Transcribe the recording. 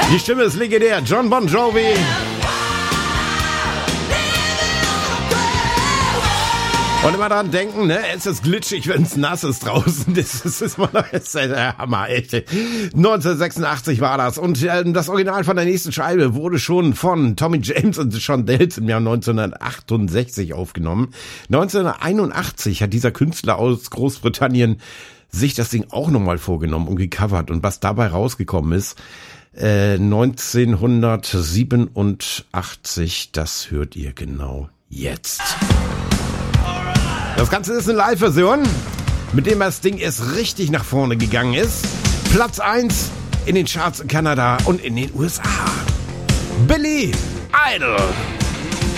Die Stimme ist legendär. John Bon Jovi. Und immer dran denken, ne? Es ist glitschig, wenn es nass ist draußen. Das ist immer noch der Hammer, echt. 1986 war das. Und das Original von der nächsten Scheibe wurde schon von Tommy James und Sean Dells im Jahr 1968 aufgenommen. 1981 hat dieser Künstler aus Großbritannien sich das Ding auch nochmal vorgenommen und gecovert. Und was dabei rausgekommen ist, 1987, das hört ihr genau jetzt. Das Ganze ist eine Live-Version, mit dem das Ding erst richtig nach vorne gegangen ist. Platz 1 in den Charts in Kanada und in den USA. Billy Idol.